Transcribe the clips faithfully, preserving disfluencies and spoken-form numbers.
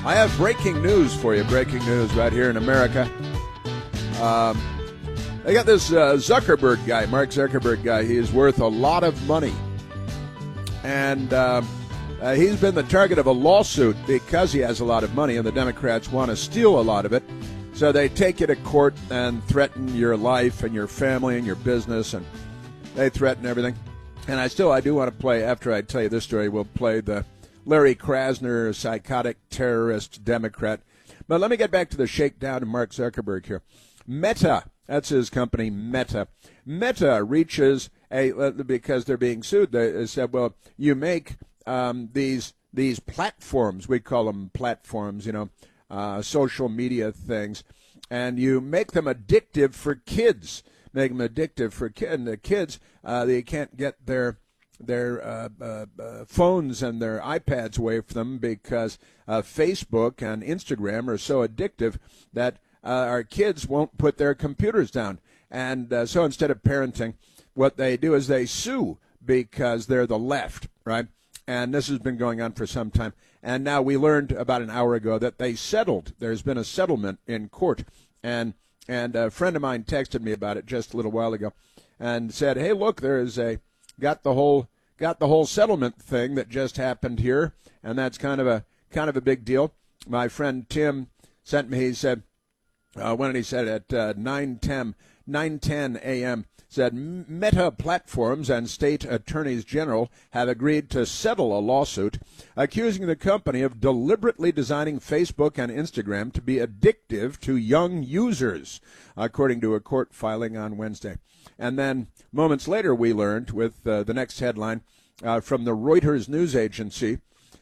I have breaking news for you, breaking news right here in America. Um, they got this uh, Zuckerberg guy, Mark Zuckerberg guy. He is worth a lot of money. And uh, uh, he's been the target of a lawsuit because he has a lot of money, and the Democrats want to steal a lot of it. So they take you to court and threaten your life and your family and your business, and they threaten everything. And I still, I do want to play, after I tell you this story, we'll play the Larry Krasner, psychotic terrorist Democrat. But let me get back to the shakedown of Mark Zuckerberg here. Meta, that's his company, Meta. Meta reaches a, because they're being sued, they said, well, you make um, these these platforms, we call them platforms, you know, uh, social media things, and you make them addictive for kids. Make them addictive for kids. And the kids, uh, they can't get their their uh, uh, uh, phones and their iPads away from them because uh, Facebook and Instagram are so addictive that uh, our kids won't put their computers down. And uh, so instead of parenting, what they do is they sue because they're the left, right? And this has been going on for some time. And now we learned about an hour ago that they settled. There's been a settlement in court. And and a friend of mine texted me about it just a little while ago and said, hey, look, there is a, got the whole got the whole settlement thing that just happened here. And that's kind of a kind of a big deal. My friend Tim sent me, he said, uh, when he said at uh, nine ten a.m., said Meta Platforms and state attorneys general have agreed to settle a lawsuit accusing the company of deliberately designing Facebook and Instagram to be addictive to young users, according to a court filing on Wednesday. And then moments later we learned with uh, the next headline uh, from the Reuters news agency,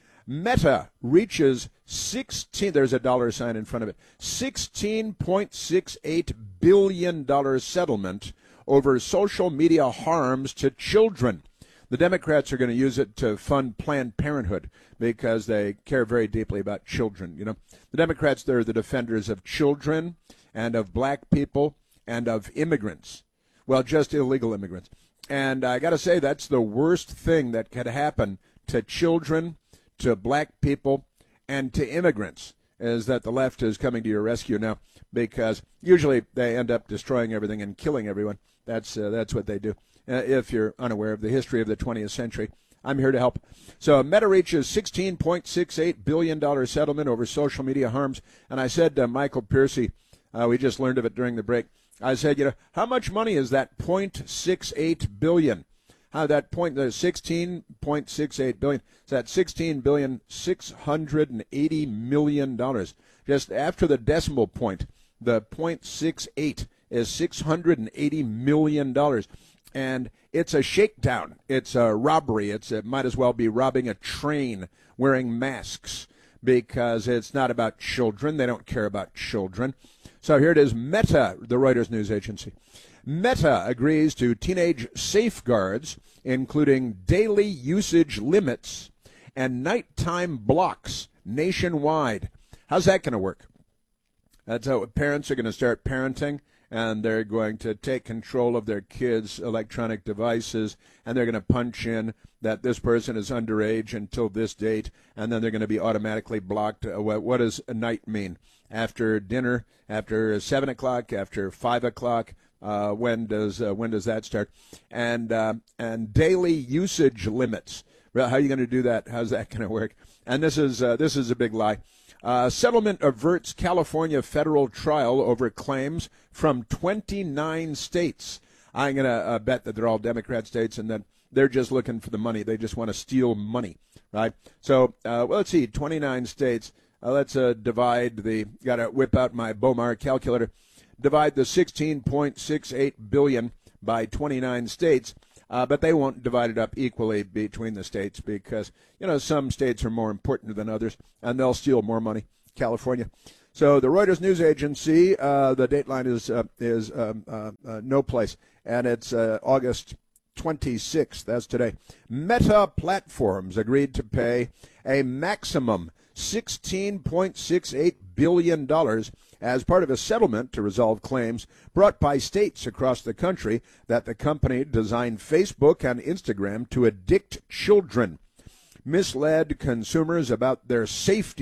Meta reaches sixteen, there's a dollar sign in front of it, sixteen point six eight billion dollars settlement over social media harms to children. The Democrats are going to use it to fund Planned Parenthood because they care very deeply about children. You know, the Democrats, they're the defenders of children and of black people and of immigrants. Well, just illegal immigrants. And I got to say, that's the worst thing that could happen to children, to black people, and to immigrants, is that the left is coming to your rescue now, because usually they end up destroying everything and killing everyone. That's uh, that's what they do. Uh, if you're unaware of the history of the twentieth century, I'm here to help. So Meta reaches sixteen point six eight billion dollars settlement over social media harms. And I said to Michael Piercy, uh, we just learned of it during the break, I said, you know, how much money is that zero point six eight billion dollars? How that point, the sixteen point six eight billion dollars, so that's sixteen billion six hundred eighty million dollars. Just after the decimal point, the zero point six eight is six hundred eighty million dollars. And it's a shakedown. It's a robbery. It's it might as well be robbing a train wearing masks, because it's not about children. They don't care about children. So here it is, Meta, the Reuters news agency. Meta agrees to teenage safeguards, including daily usage limits and nighttime blocks nationwide. How's that going to work? That's how parents are going to start parenting, and they're going to take control of their kids' electronic devices, and they're going to punch in that this person is underage until this date, and then they're going to be automatically blocked. What, what does a night mean? After dinner, after seven o'clock, after five o'clock? Uh, when does uh, when does that start? And uh, and daily usage limits. Well, how are you going to do that? How's that going to work? And this is uh, this is a big lie. Uh, settlement averts California federal trial over claims from twenty-nine states. I'm going to uh, bet that they're all Democrat states, and that they're just looking for the money. They just want to steal money, right? So uh, well, let's see, twenty-nine states. Uh, let's uh, divide the. Got to whip out my Bomar calculator. Divide the sixteen point six eight billion dollars by twenty-nine states, uh, but they won't divide it up equally between the states because, you know, some states are more important than others, and they'll steal more money. California. So the Reuters news agency, uh, the dateline is uh, is um, uh, uh, no place, and it's uh, August twenty-sixth. That's today. Meta Platforms agreed to pay a maximum sixteen point six eight billion dollars as part of a settlement to resolve claims brought by states across the country that the company designed Facebook and Instagram to addict children, misled consumers about their safety,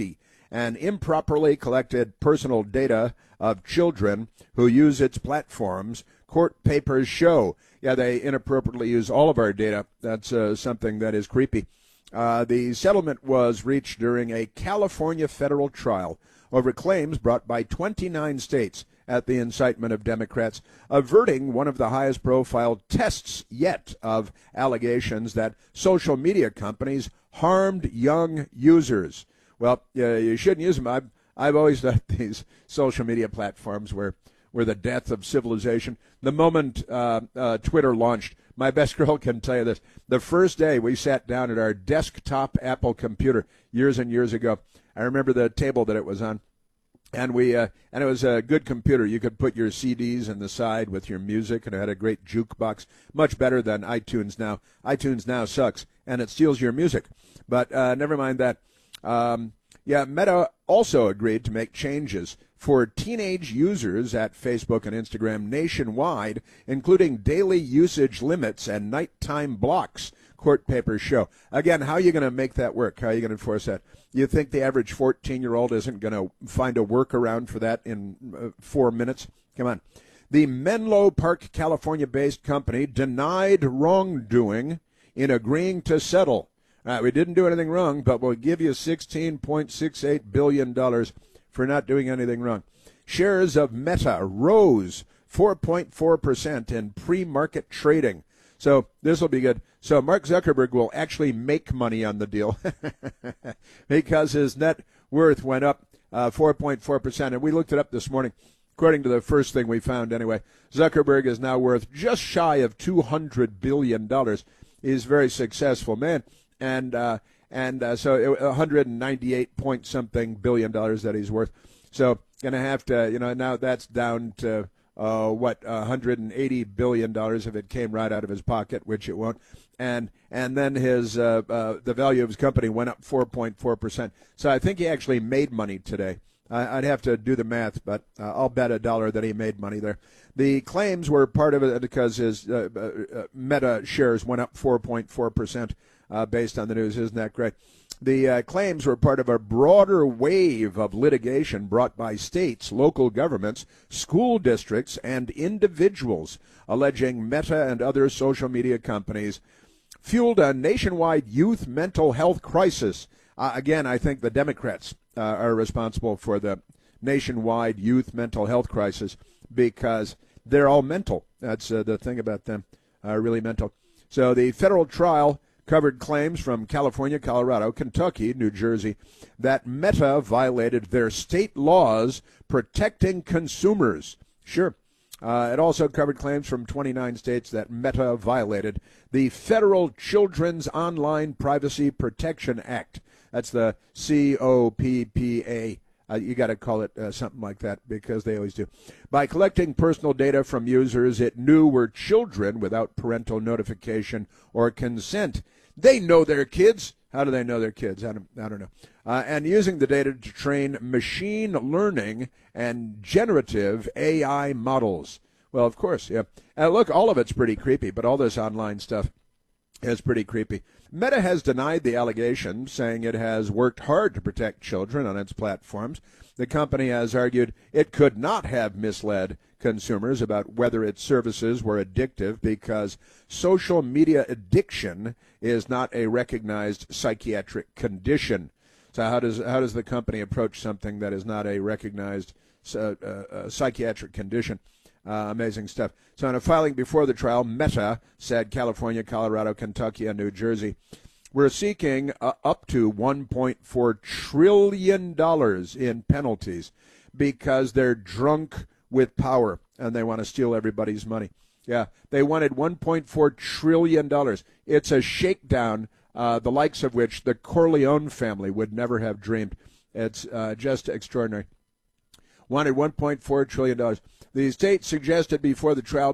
and improperly collected personal data of children who use its platforms, court papers show. Yeah, they inappropriately use all of our data. That's uh, something that is creepy. Uh, the settlement was reached during a California federal trial over claims brought by twenty-nine states at the incitement of Democrats, averting one of the highest profile tests yet of allegations that social media companies harmed young users. Well, uh, you shouldn't use them. I've, I've always thought these social media platforms were, were the death of civilization. The moment uh, uh, Twitter launched, my best girl can tell you this. The first day we sat down at our desktop Apple computer years and years ago, I remember the table that it was on. And we uh, and it was a good computer. You could put your C Ds in the side with your music, and it had a great jukebox, much better than iTunes now. iTunes now sucks, and it steals your music. But uh, never mind that. Um, yeah, Meta also agreed to make changes for teenage users at Facebook and Instagram nationwide, including daily usage limits and nighttime blocks, court papers show. Again, how are you going to make that work? How are you going to enforce that? You think the average fourteen-year-old isn't going to find a workaround for that in uh, four minutes? Come on. The Menlo Park, California-based company denied wrongdoing in agreeing to settle. Uh, we didn't do anything wrong, but we'll give you sixteen point six eight billion dollars for not doing anything wrong. Shares of Meta rose four point four percent in pre-market trading. So this will be good. So Mark Zuckerberg will actually make money on the deal because his net worth went up uh, four point four percent. And we looked it up this morning. According to the first thing we found anyway, Zuckerberg is now worth just shy of two hundred billion dollars. He's a very successful man. And uh, and uh, so one hundred ninety-eight point something billion dollars that he's worth. So going to have to, you know, now that's down to Uh, what, one hundred eighty billion dollars if it came right out of his pocket, which it won't. And and then his uh, uh, the value of his company went up four point four percent. So I think he actually made money today. I, I'd have to do the math, but uh, I'll bet a dollar that he made money there. The claims were part of it because his uh, uh, Meta shares went up four point four percent uh, based on the news. Isn't that great? The uh, claims were part of a broader wave of litigation brought by states, local governments, school districts, and individuals, alleging Meta and other social media companies fueled a nationwide youth mental health crisis. Uh, again, I think the Democrats uh, are responsible for the nationwide youth mental health crisis because they're all mental. That's uh, the thing about them, uh, really mental. So the federal trial covered claims from California, Colorado, Kentucky, New Jersey, that Meta violated their state laws protecting consumers. Sure. Uh, it also covered claims from twenty-nine states that Meta violated the Federal Children's Online Privacy Protection Act. That's the C O P P A. Uh, you got to call it uh, something like that because they always do. By collecting personal data from users it knew were children without parental notification or consent. They know their kids. How do they know their kids? I don't, I don't know. Uh, and using the data to train machine learning and generative A I models. Well, of course, yeah. And look, all of it's pretty creepy, but all this online stuff is pretty creepy. Meta has denied the allegation, saying it has worked hard to protect children on its platforms. The company has argued it could not have misled consumers about whether its services were addictive because social media addiction is not a recognized psychiatric condition. So how does how does the company approach something that is not a recognized uh, uh, psychiatric condition? Uh, amazing stuff. So in a filing before the trial, Meta said California, Colorado, Kentucky, and New Jersey were seeking uh, up to one point four trillion dollars in penalties because they're drunk with power and they want to steal everybody's money. Yeah, they wanted one point four trillion dollars. It's a shakedown, uh, the likes of which the Corleone family would never have dreamed. It's uh, just extraordinary. Wanted one point four trillion dollars. The state suggested before the trial